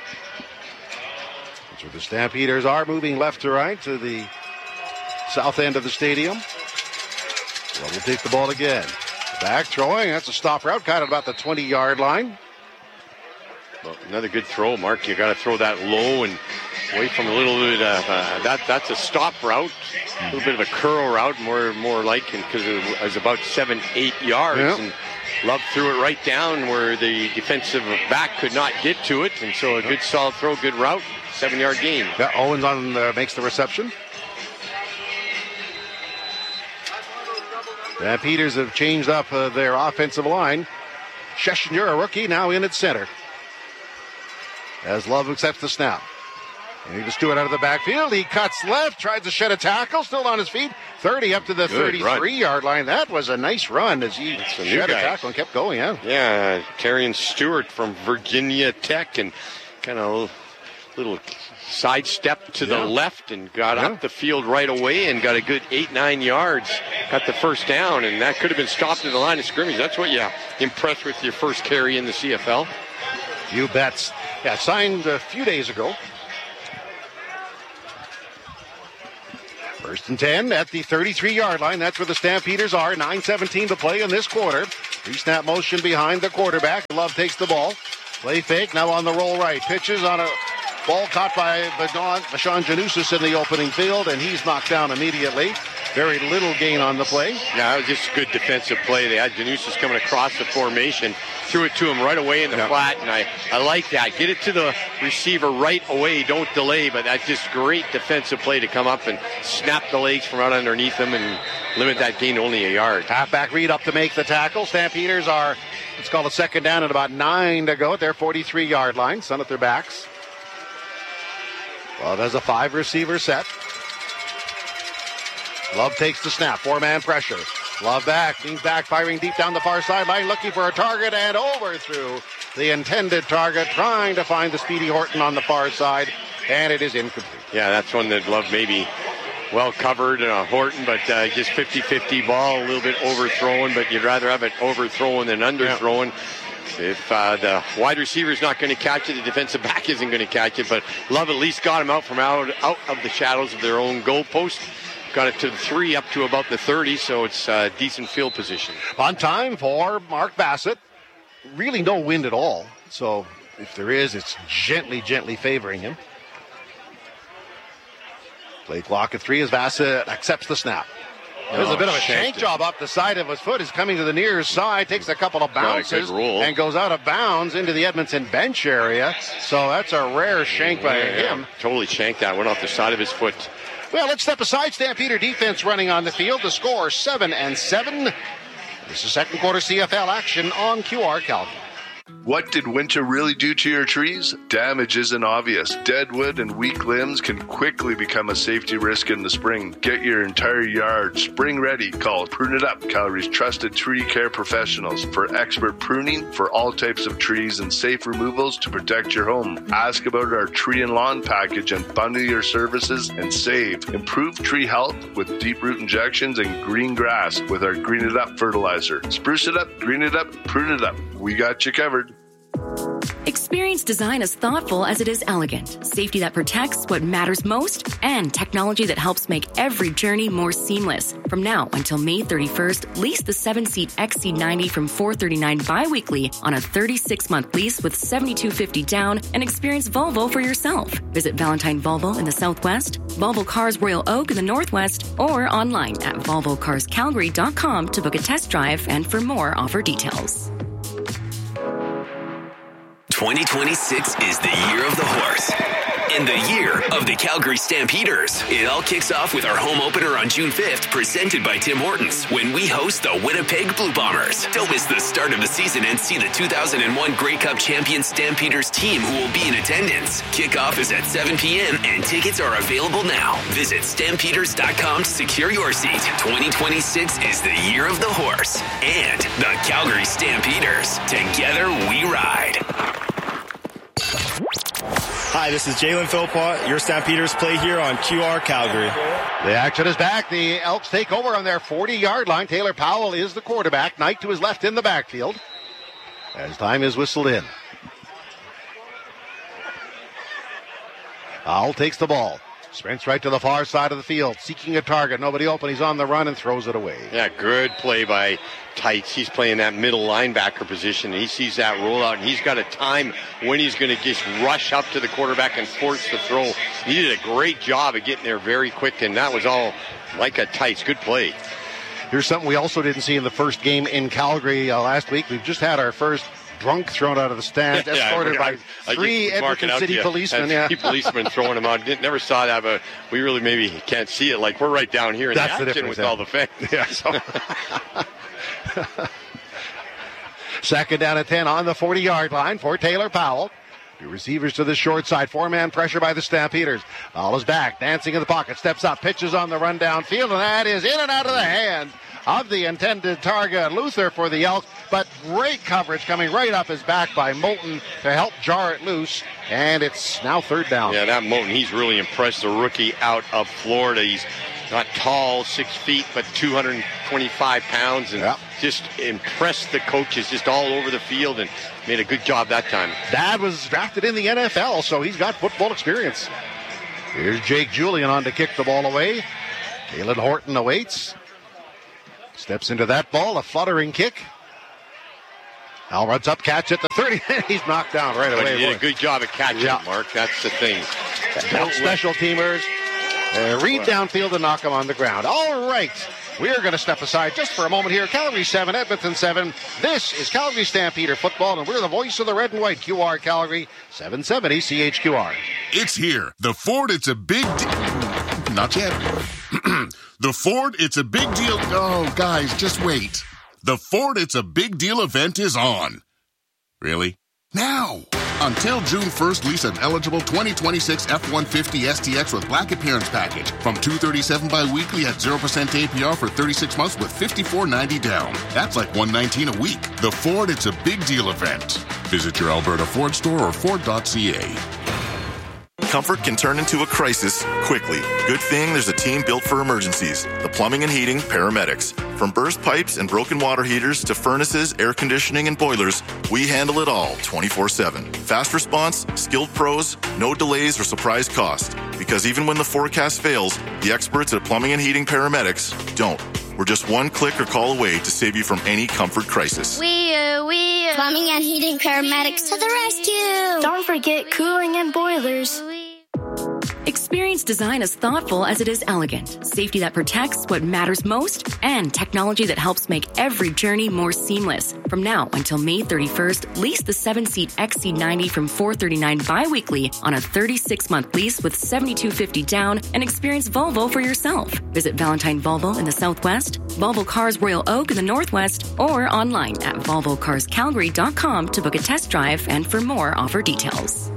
That's where the Stampeders are, moving left to right to the south end of the stadium. Love will take the ball again. Back throwing. That's a stop route, kind of about the 20-yard line. Well, another good throw, Mark. You got to throw that low and away from a little bit. That's a stop route, a little bit of a curl route, more like, because it was about 7-8 yards. Yep. And Love threw it right down where the defensive back could not get to it, and so a good solid throw, good route, 7-yard gain. Yeah, Owens makes the reception. The Peters have changed up their offensive line. Sheshinger, a rookie, now in at center. As Love accepts the snap. He Stewart out of the backfield. He cuts left, tries to shed a tackle, still on his feet. 30 up to the 33-yard line. That was a nice run as he shed a tackle and kept going. Yeah, Terrion Stewart from Virginia Tech, and kind of a little sidestep to the left and got up the field right away and got a good 8-9 yards. Got the first down, and that could have been stopped at the line of scrimmage. That's what you impressed with your first carry in the CFL. You bets. Yeah, signed a few days ago. 1st and 10 at the 33-yard line. That's where the Stampeders are. 9:17 to play in this quarter. Pre-snap motion behind the quarterback. Love takes the ball. Play fake. Now on the roll right. Pitches on a ball caught by Vashon Janusis in the opening field, and he's knocked down immediately. Very little gain on the play. Yeah, it was just a good defensive play. They had Janusis coming across the formation, threw it to him right away in the flat, and I like that. Get it to the receiver right away, don't delay, but that's just great defensive play to come up and snap the legs from right underneath him and limit that gain to only a yard. Halfback read up to make the tackle. Stampeders are, it's called a second down and about 9 to go at their 43-yard line. Sun at their backs. Love has a 5-receiver set. Love takes the snap. 4-man pressure. Love back. Leans back, firing deep down the far sideline, looking for a target and overthrew the intended target, trying to find the speedy Horton on the far side, and it is incomplete. Yeah, that's one that Love maybe well covered, Horton, but just 50-50 ball, a little bit overthrown, but you'd rather have it overthrown than underthrown. If the wide receiver is not going to catch it, the defensive back isn't going to catch it, but Love at least got him out from out of the shadows of their own goalpost. Got it to the 3 up to about the 30, so it's decent field position. On time for Mark Bassett. Really no wind at all, so if there is, it's gently favoring him. Play clock at 3 as Bassett accepts the snap. There's a bit of a shank job up the side of his foot. Is coming to the near side, takes a couple of bounces, and goes out of bounds into the Edmonton bench area. So that's a rare shank by him. Totally shanked that. Went off the side of his foot. Well, let's step aside. Stampeder defense running on the field. The score 7-7. This is second quarter CFL action on QR Calgary. What did winter really do to your trees? Damage isn't obvious. Dead wood and weak limbs can quickly become a safety risk in the spring. Get your entire yard spring ready. Call Prune It Up, Calgary's trusted tree care professionals, for expert pruning for all types of trees and safe removals to protect your home. Ask about our tree and lawn package and bundle your services and save. Improve tree health with deep root injections and green grass with our Green It Up fertilizer. Spruce it up, green it up, prune it up. We got you covered. Experience design as thoughtful as it is elegant. Safety that protects what matters most, and technology that helps make every journey more seamless. From now until May 31st, lease the 7-seat XC90 from $439 bi-weekly on a 36-month lease with $7,250 down, and experience Volvo for yourself. Visit Valentine Volvo in the Southwest, Volvo Cars Royal Oak in the Northwest, or online at volvocarscalgary.com to book a test drive and for more offer details. 2026 is the year of the horse and the year of the Calgary Stampeders. It all kicks off with our home opener on June 5th, presented by Tim Hortons, when we host the Winnipeg Blue Bombers. Don't miss the start of the season and see the 2001 Grey Cup champion Stampeders team who will be in attendance. Kickoff is at 7 p.m. and tickets are available now. Visit stampeders.com to secure your seat. 2026 is the year of the horse and the Calgary Stampeders. Together we ride. Hi, this is Jalen Philpott. Your Stampeders play here on QR Calgary. The action is back. The Elks take over on their 40-yard line. Taylor Powell is the quarterback. Knight to his left in the backfield as time is whistled in. Powell takes the ball. Sprints right to the far side of the field, seeking a target. Nobody open. He's on the run and throws it away. Yeah, good play by Tights. He's playing that middle linebacker position. He sees that rollout, and he's got a time when he's going to just rush up to the quarterback and force the throw. He did a great job of getting there very quick, and that was all like a Tights. Good play. Here's something we also didn't see in the first game in Calgary last week. We've just had our first drunk thrown out of the stands, escorted by three Edmonton City policemen. Three policemen throwing them out. Never saw that, but we really maybe can't see it. Like, we're right down here in the action with all the fans. Yeah, so. Second down at 10 on the 40-yard line for Taylor Powell. Two receivers to the short side. 4-man pressure by the Stampeders. Ball is back. Dancing in the pocket. Steps up. Pitches on the run downfield. And that is in and out of the hands of the intended target, Luther, for the Elks. But great coverage coming right up his back by Moulton to help jar it loose. And it's now third down. Yeah, that Moulton, he's really impressed the rookie out of Florida. He's not tall, 6 feet, but 225 pounds. And just impressed the coaches just all over the field and made a good job that time. Dad was drafted in the NFL, so he's got football experience. Here's Jake Julian on to kick the ball away. Kalen Horton awaits. Steps into that ball, a fluttering kick. Al runs up, catch at the 30. He's knocked down right away. But he did a good job at catching it, Mark. That's the thing. Special teamers read downfield and knock him on the ground. All right. We are going to step aside just for a moment here. Calgary 7, Edmonton 7. This is Calgary Stampeder football, and we're the voice of the red and white. QR Calgary 770 CHQR. It's here. The Ford, it's a big not yet. The Ford, it's a big deal. Oh, guys, just wait. The Ford, it's a big deal event is on. Really? Now. Until June 1st, lease an eligible 2026 F-150 STX with black appearance package from $237 bi-weekly at 0% APR for 36 months with $54.90 down. That's like $119 a week. The Ford, it's a big deal event. Visit your Alberta Ford store or Ford.ca. Comfort can turn into a crisis quickly. Good thing there's a team built for emergencies. The Plumbing and Heating Paramedics. From burst pipes and broken water heaters to furnaces, air conditioning, and boilers, we handle it all 24/7. Fast response, skilled pros, no delays or surprise cost. Because even when the forecast fails, the experts at Plumbing and Heating Paramedics don't. We're just one click or call away to save you from any comfort crisis. We Plumbing and Heating Paramedics to the rescue. Don't forget cooling and boilers. Experience design as thoughtful as it is elegant. Safety that protects what matters most, and technology that helps make every journey more seamless. From now until May 31st, lease the 7-seat XC90 from $439 bi-weekly on a 36-month lease with $7,250 down, and experience Volvo for yourself. Visit Valentine Volvo in the Southwest, Volvo Cars Royal Oak in the Northwest, or online at volvocarscalgary.com to book a test drive and for more offer details.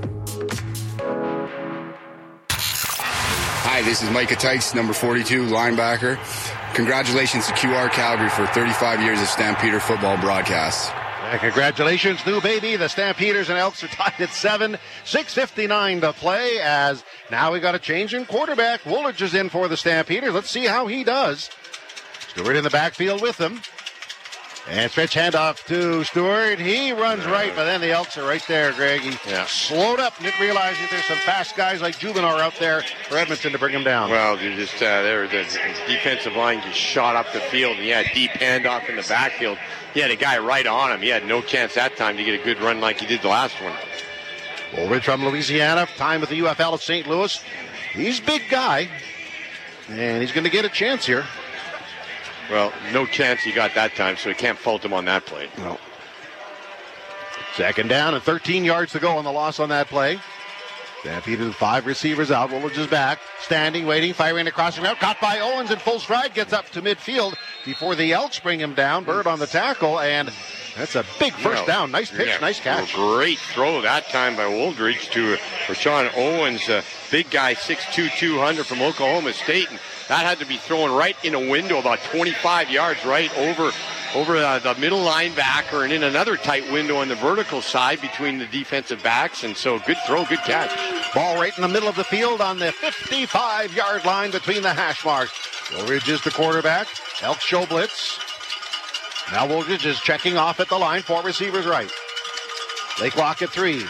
Hi, this is Micah Tice, number 42, linebacker. Congratulations to QR Calgary for 35 years of Stampeder football broadcasts. And congratulations, new baby. The Stampeders and Elks are tied at 7. 6:59 to play as now we got a change in quarterback. Woolridge is in for the Stampeders. Let's see how he does. Stewart in the backfield with them. And stretch handoff to Stewart. He runs right, but then the Elks are right there, Greg. He slowed up, didn't realize that there's some fast guys like Jubinar out there for Edmonton to bring him down. Well, they're just there. The defensive line just shot up the field. And he had deep handoff in the backfield. He had a guy right on him. He had no chance that time to get a good run like he did the last one. Woolridge from Louisiana, time with the UFL of St. Louis. He's a big guy, and he's going to get a chance here. Well, no chance he got that time, so he can't fault him on that play. No. Second down and 13 yards to go on the loss on that play. Stampede 5 receivers out. Woolridge is back. Standing, waiting, firing across the route. Caught by Owens in full stride. Gets up to midfield before the Elks bring him down. Bird on the tackle, and that's a big first down. Nice pitch, nice catch. Great throw that time by Woolridge to Rashawn Owens, a big guy, 6'2", 200 from Oklahoma State. And that had to be thrown right in a window about 25 yards right over the middle linebacker and in another tight window on the vertical side between the defensive backs. And so good throw, good catch. Ball right in the middle of the field on the 55-yard line between the hash marks. Woolridge is the quarterback. Elks show blitz. Now Woolridge is checking off at the line. 4 receivers right. They clock at 3.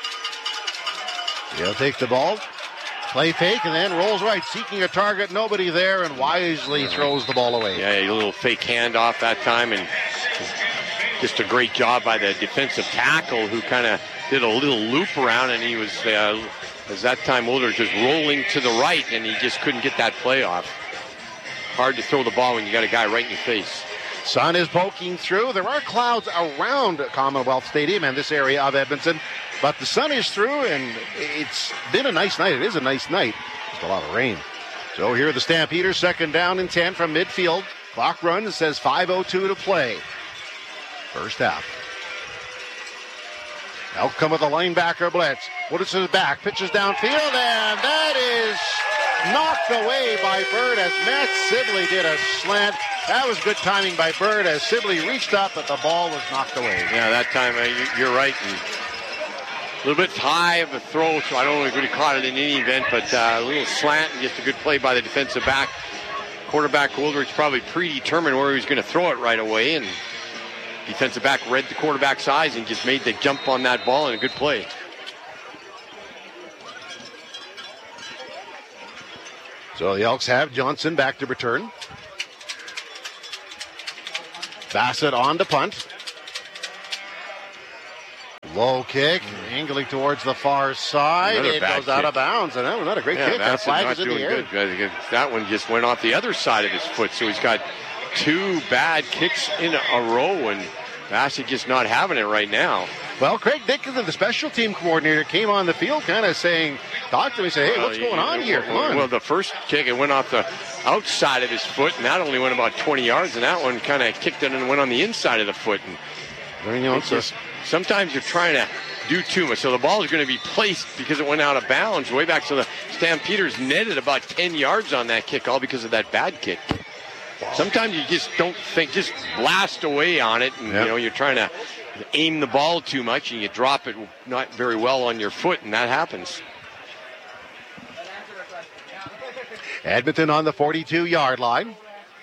He'll take the ball. Play fake and then rolls right, seeking a target. Nobody there, and wisely throws the ball away. Yeah, a little fake handoff that time, and just a great job by the defensive tackle who kind of did a little loop around, and he was, as that time Woolridge just rolling to the right, and he just couldn't get that play off. Hard to throw the ball when you got a guy right in your face. Sun is poking through. There are clouds around Commonwealth Stadium and this area of Edmonton, but the sun is through, and it's been a nice night. It is a nice night. Just a lot of rain. So here are the Stampeders, second down and 10 from midfield. Clock runs. It says 5:02 to play. First half. Elk come with a linebacker blitz. Woodis is back, pitches downfield, and that is knocked away by Bird as Matt Sibley did a slant. That was good timing by Bird as Sibley reached up, but the ball was knocked away. Yeah, that time you're right. And a little bit high of a throw, so I don't know if he would have caught it in any event, but a little slant and just a good play by the defensive back. Quarterback Goldrich probably predetermined where he was going to throw it right away, and defensive back read the quarterback's eyes and just made the jump on that ball, and a good play. So the Elks have Johnson back to return. Bassett on to punt. Low kick, angling towards the far side. Another it goes out of bounds, and that was not a great kick. That flag is in the air. Good. That one just went off the other side of his foot, so he's got two bad kicks in a row, and Bassett just not having it right now. Well, Craig Dickinson, the special team coordinator, came on the field kind of saying, talk to me, say, hey, what's going on here? Come on. Well, the first kick, it went off the outside of his foot, and that only went about 20 yards, and that one kind of kicked it and went on the inside of the foot. And sometimes you're trying to do too much. So the ball is going to be placed because it went out of bounds way back. So the Stampeders netted about 10 yards on that kick, all because of that bad kick. Sometimes you just don't think, just blast away on it, and you know, you're trying to aim the ball too much, and you drop it not very well on your foot, and that happens. Edmonton on the 42-yard line.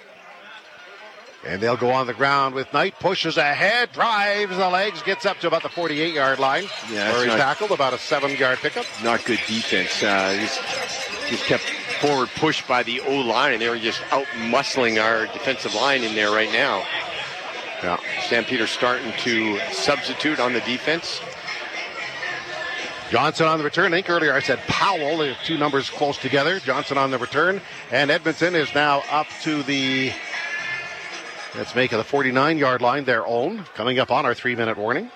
And they'll go on the ground with Knight, pushes ahead, drives the legs, gets up to about the 48-yard line. Yeah, where he's tackled, about a 7-yard pickup. Not good defense. Just kept forward pushed by the O-line, and they were just out-muscling our defensive line in there right now. Yeah, Stampeders starting to substitute on the defense. Johnson on the return. I think earlier I said Powell. The two numbers close together. Johnson on the return. And Edmonton is now up to the, let's make it the 49-yard line, their own. Coming up on our 3-minute warning.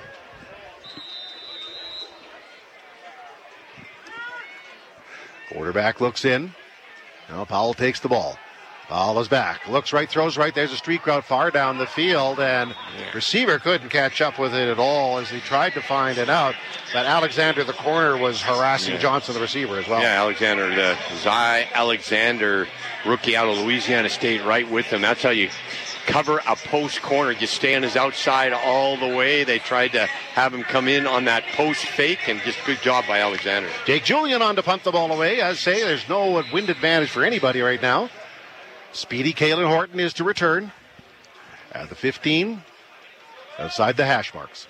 Quarterback looks in. Now Powell takes the ball. Powell is back. Looks right, throws right. There's a streak route far down the field, and receiver couldn't catch up with it at all as he tried to find it out. But Alexander, the corner, was harassing Johnson, the receiver, as well. Yeah, Alexander, the Zy Alexander, rookie out of Louisiana State, right with him. That's how you cover a post corner. You stay on his outside all the way. They tried to have him come in on that post fake, and just good job by Alexander. Jake Julian on to punt the ball away. As say, there's no wind advantage for anybody right now. Speedy Kalen Horton is to return at the 15, outside the hash marks.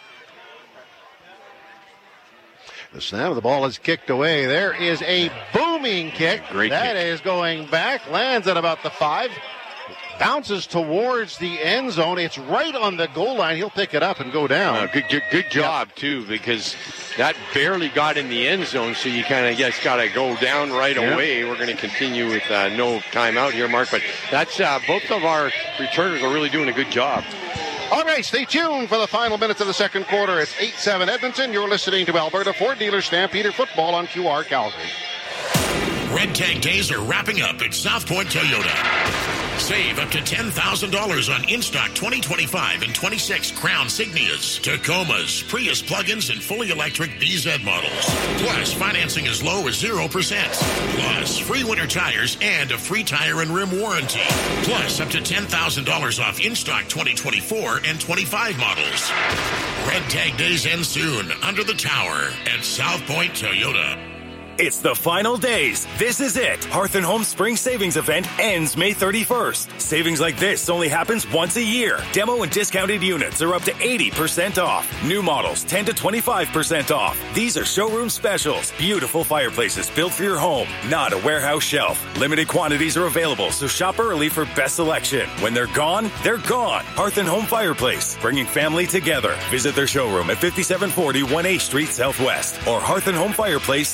The snap of the ball is kicked away. There is a booming kick. Great that kick. Is going back, lands at about the 5, bounces towards the end zone. It's right on the goal line. He'll pick it up and go down. Good job, too, because that barely got in the end zone, so you kind of just got to go down right away. We're going to continue with no timeout here, Mark, but that's both of our returners are really doing a good job. All right, stay tuned for the final minutes of the second quarter. It's 8-7 Edmonton. You're listening to Alberta Ford Dealer Stampeder Football on QR Calgary. Red Tag Days are wrapping up at South Point Toyota. Save up to $10,000 on in-stock 2025 and 26 Crown Signias, Tacomas, Prius plug-ins, and fully electric BZ models. Plus, financing as low as 0%. Plus, free winter tires and a free tire and rim warranty. Plus, up to $10,000 off in-stock 2024 and 25 models. Red Tag Days end soon under the tower at South Point Toyota. It's the final days. This is it. Hearth & Home Spring Savings Event ends May 31st. Savings like this only happens once a year. Demo and discounted units are up to 80% off. New models 10 to 25% off. These are showroom specials. Beautiful fireplaces built for your home, not a warehouse shelf. Limited quantities are available, so shop early for best selection. When they're gone, they're gone. Hearth & Home Fireplace, bringing family together. Visit their showroom at 5740 1A Street Southwest or hearthandhomefireplace.com.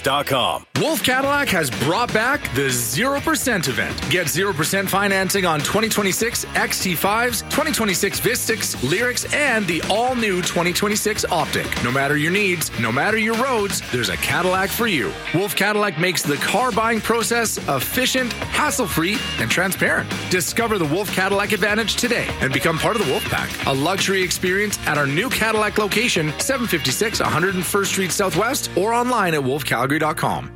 WolfCadillac.com. Wolf Cadillac has brought back the 0% event. Get 0% financing on 2026 XT5s, 2026 Vistix, Lyrics, and the all-new 2026 Optic. No matter your needs, no matter your roads, there's a Cadillac for you. Wolf Cadillac makes the car buying process efficient, hassle-free, and transparent. Discover the Wolf Cadillac Advantage today and become part of the Wolf Pack. A luxury experience at our new Cadillac location, 756 101st Street Southwest, or online at wolfcalgary.com.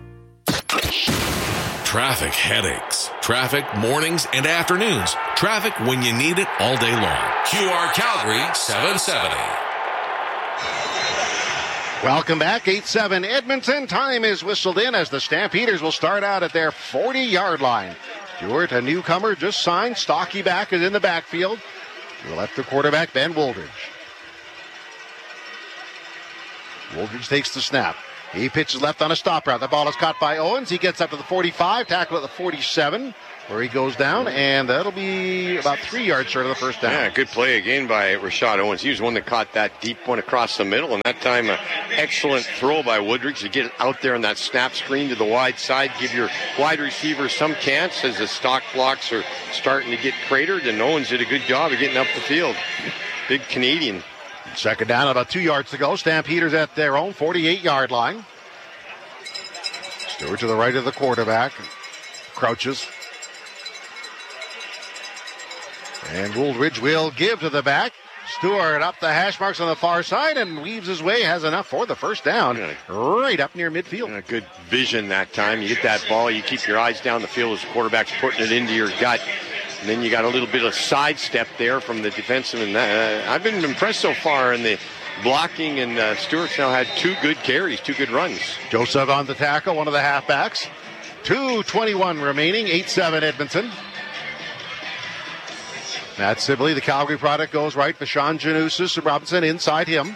Traffic headaches. Traffic mornings and afternoons. Traffic when you need it all day long. QR Calgary 770. Welcome back, 8-7 Edmonton. Time is whistled in as the Stampeders will start out at their 40-yard line. Stewart, a newcomer, just signed. Stocky back is in the backfield. We'll let the quarterback, Ben Wooldridge. Wooldridge takes the snap. He pitches left on a stop route. The ball is caught by Owens. He gets up to the 45, tackle at the 47, where he goes down, and that'll be about 3 yards short of the first down. Yeah, good play again by Rashad Owens. He was the one that caught that deep one across the middle, and that time an excellent throw by Woodridge to get out there on that snap screen to the wide side, give your wide receiver some chance as the stock blocks are starting to get cratered, and Owens did a good job of getting up the field. Big Canadian. Second down, about 2 yards to go. Stampeders at their own 48-yard line. Stewart to the right of the quarterback. Crouches. And Wooldridge will give to the back. Stewart up the hash marks on the far side and weaves his way. Has enough for the first down. Right up near midfield. Yeah, good vision that time. You get that ball, you keep your eyes down the field as the quarterback's putting it into your gut. And then you got a little bit of sidestep there from the defensive. And I've been impressed so far in the blocking, and Stewart's now had 2 good carries, 2 good runs. Joseph on the tackle, one of the halfbacks. 2:21 remaining, 8-7 Edmonton. Matt Sibley, the Calgary product, goes right. Vashon Janusis, Robinson inside him.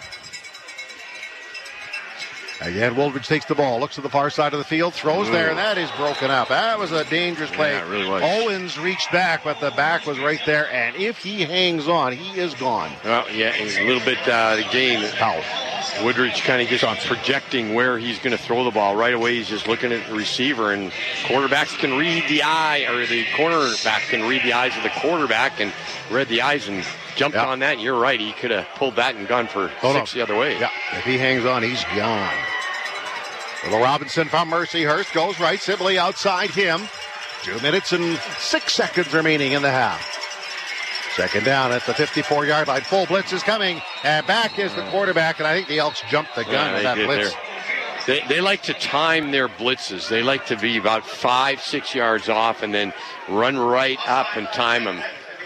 Again, Wooldridge takes the ball, looks to the far side of the field, throws there, and that is broken up. That was a dangerous play. Yeah, it really was. Owens reached back, but the back was right there, and if he hangs on, he is gone. Well, yeah, he's a little bit the game. Woodridge kind of just projecting where he's going to throw the ball. Right away, he's just looking at the receiver, and quarterbacks can read the eye, or the cornerback can read the eyes of the quarterback, and read the eyes and jumped on that. You're right. He could have pulled that and gone for 6 the other way. Yeah, if he hangs on, he's gone. Little Robinson from Mercyhurst goes right. Sibley outside him. 2 minutes and 6 seconds remaining in the half. Second down at the 54-yard line. Full blitz is coming. And back is the quarterback, and I think the Elks jumped the gun with that blitz. They like to time their blitzes. They like to be about 5-6 yards off and then run right up and time them.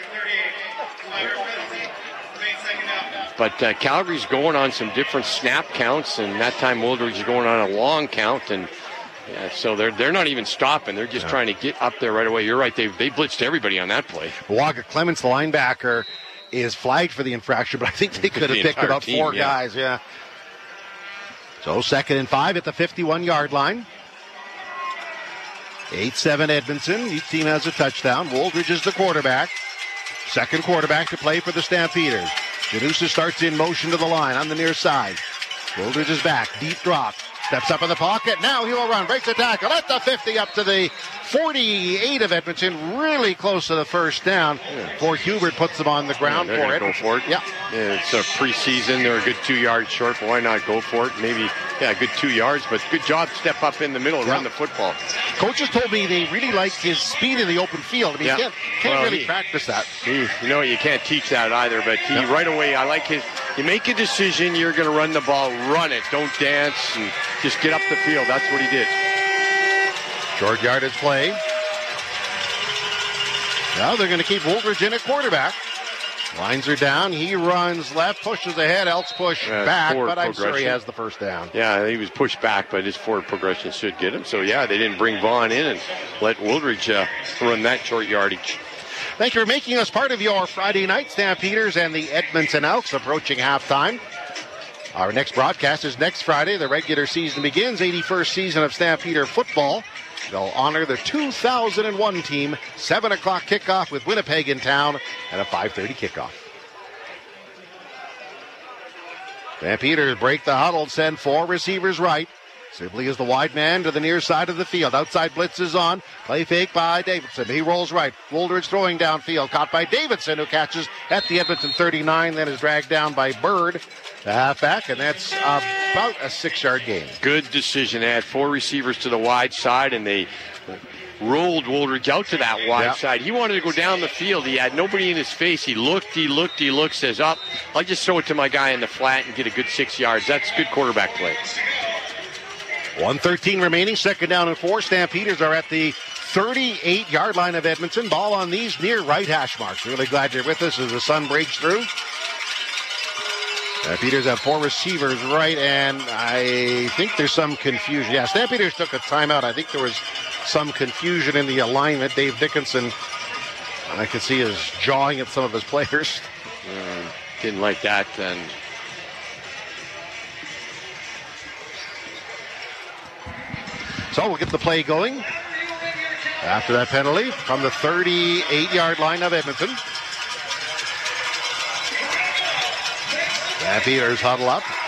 But Calgary's going on some different snap counts, and that time Wooldridge is going on a long count, and so they're not even stopping. They're just trying to get up there right away. You're right. They blitzed everybody on that play. Waka Clements, the linebacker, is flagged for the infraction, but I think they could have picked about 4 guys. Yeah. So 2nd and 5 at the 51-yard line. 8-7 Edmonton. Each team has a touchdown. Wooldridge is the quarterback. Second quarterback to play for the Stampeders. Janusa starts in motion to the line on the near side. Wooldridge is back. Deep drop. Steps up in the pocket. Now he will run. Breaks the tackle at the 50 up to the 48 of Edmonton. Really close to the first down. Fort Hubert puts them on the ground for it. Go for it. Yeah. It's a preseason. They're a good 2 yards short, but why not go for it? Maybe, a good 2 yards, but good job step up in the middle and run the football. Coaches told me they really liked his speed in the open field. I mean, you can't really practice that. You can't teach that either, but he right away, I like his, you make a decision, you're going to run the ball, run it. Don't dance and just get up the field. That's what he did. Short yardage play. Now they're going to keep Wooldridge in at quarterback. Lines are down. He runs left, pushes ahead. Elks push back, but I'm sure he has the first down. Yeah, he was pushed back, but his forward progression should get him. So, they didn't bring Vaughn in and let Wooldridge run that short yardage. Thank you for making us part of your Friday night. Stampeders and the Edmonton Elks approaching halftime. Our next broadcast is next Friday. The regular season begins. 81st season of Stampeder football. They'll honor the 2001 team. 7 o'clock kickoff with Winnipeg in town and a 5:30 kickoff. Stampeders break the huddle, send 4 receivers right. Sibley is the wide man to the near side of the field. Outside blitz is on. Play fake by Davidson. He rolls right. Woolridge throwing downfield. Caught by Davidson, who catches at the Edmonton 39. Then is dragged down by Bird, the halfback, and that's about a 6-yard gain. Good decision. They had 4 receivers to the wide side, and they rolled Woolridge out to that wide side. He wanted to go down the field. He had nobody in his face. He looked, says, up. I'll just throw it to my guy in the flat and get a good 6 yards. That's good quarterback play. 1:13 remaining, 2nd down and 4. Stampeders are at the 38-yard line of Edmonton. Ball on these near right hash marks. Really glad you're with us as the sun breaks through. Stampeders have 4 receivers right, and I think there's some confusion. Yeah, Stampeders took a timeout. I think there was some confusion in the alignment. Dave Dickinson, I could see, is jawing at some of his players. Didn't like that. And so we'll get the play going after that penalty from the 38-yard line of Edmonton. Stampeders huddle up.